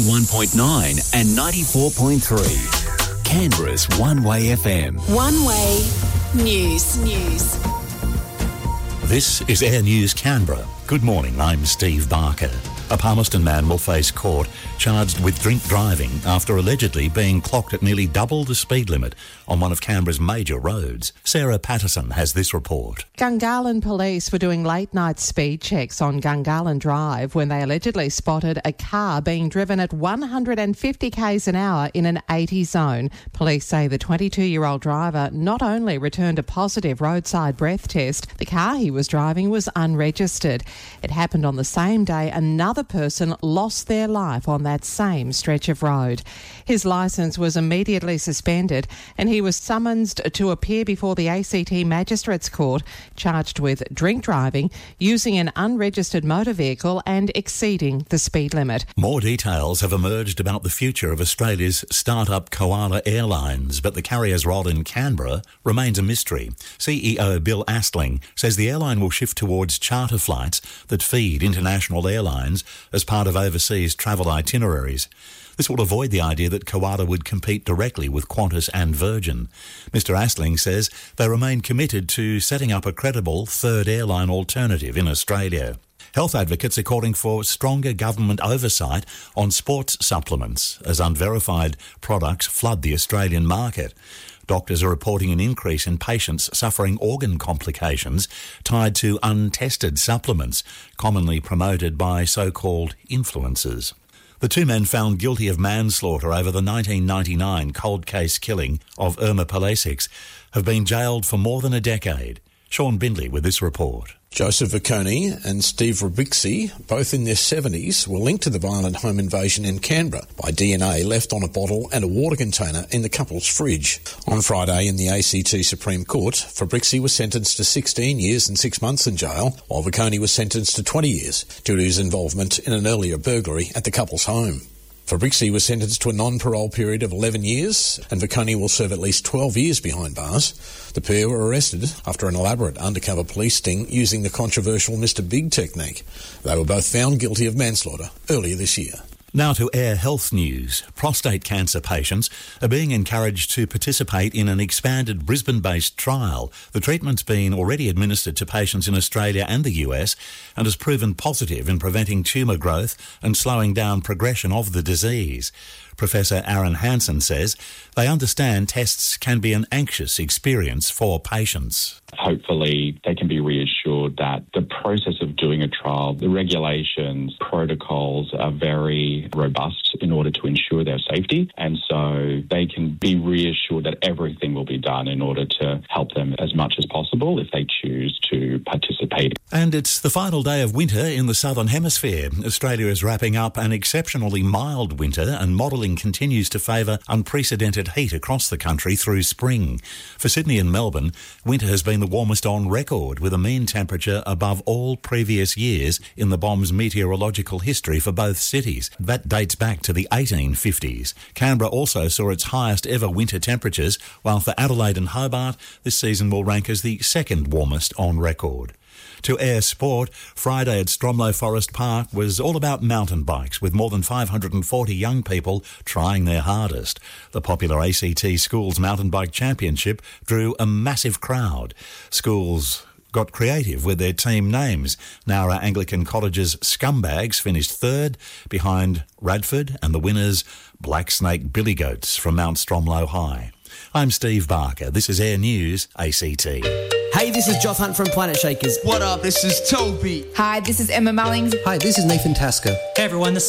1.9 and 94.3. Canberra's One Way FM. One Way News. This is Air News Canberra. Good morning, I'm Steve Barker. A Palmerston man will face court charged with drink driving after allegedly being clocked at nearly double the speed limit on one of Canberra's major roads. Sarah Patterson has this report. Gungahlin police were doing late-night speed checks on Gungahlin Drive when they allegedly spotted a car being driven at 150 k's an hour in an 80 zone. Police say the 22-year-old driver not only returned a positive roadside breath test, the car he was driving was unregistered. It happened on the same day another person lost their life on that same stretch of road. His licence was immediately suspended and he was summoned to appear before the ACT Magistrates Court, charged with drink driving, using an unregistered motor vehicle and exceeding the speed limit. More details have emerged about the future of Australia's start-up Koala Airlines, but the carrier's role in Canberra remains a mystery. CEO Bill Astling says the airline will shift towards charter flights that feed international airlines as part of overseas travel itineraries. This will avoid the idea that Koala would compete directly with Qantas and Virgin. Mr Astling says they remain committed to setting up a credible third airline alternative in Australia. Health advocates are calling for stronger government oversight on sports supplements as unverified products flood the Australian market. Doctors are reporting an increase in patients suffering organ complications tied to untested supplements, commonly promoted by so-called influencers. The two men found guilty of manslaughter over the 1999 cold case killing of Irma Palesic have been jailed for more than a decade. Sean Bindley with this report. Joseph Vicconi and Steve Fabrizi, both in their 70s, were linked to the violent home invasion in Canberra by DNA left on a bottle and a water container in the couple's fridge. On Friday in the ACT Supreme Court, Fabrizi was sentenced to 16 years and 6 months in jail, while Vicconi was sentenced to 20 years due to his involvement in an earlier burglary at the couple's home. Fabrizi was sentenced to a non-parole period of 11 years and Vicconi will serve at least 12 years behind bars. The pair were arrested after an elaborate undercover police sting using the controversial Mr Big technique. They were both found guilty of manslaughter earlier this year. Now to Air Health News. Prostate cancer patients are being encouraged to participate in an expanded Brisbane-based trial. The treatment's been already administered to patients in Australia and the US and has proven positive in preventing tumour growth and slowing down progression of the disease. Professor Aaron Hansen says they understand tests can be an anxious experience for patients. Hopefully they can be reassured that the process of doing a trial, the regulations, protocols are very robust in order to ensure their safety, and so they can be reassured that everything will be done in order to help them as much as possible if they choose to participate. And it's the final day of winter in the Southern Hemisphere. Australia is wrapping up an exceptionally mild winter and modelling continues to favour unprecedented heat across the country through spring. For Sydney and Melbourne, winter has been the warmest on record, with a mean temperature above all previous years in the BOM's meteorological history for both cities. That dates back to the 1850s. Canberra also saw its highest ever winter temperatures, while for Adelaide and Hobart, this season will rank as the second warmest on record. To Air Sport, Friday at Stromlo Forest Park was all about mountain bikes, with more than 540 young people trying their hardest. The popular ACT Schools Mountain Bike Championship drew a massive crowd. Schools got creative with their team names. Nowra Anglican College's Scumbags finished third, behind Radford, and the winners, Black Snake Billy Goats from Mount Stromlo High. I'm Steve Barker. This is Air News ACT. Hey, this is Joff Hunt from Planet Shakers. What up? This is Toby. Hi, this is Emma Mullings. Hi, this is Nathan Tasker. Hey everyone, this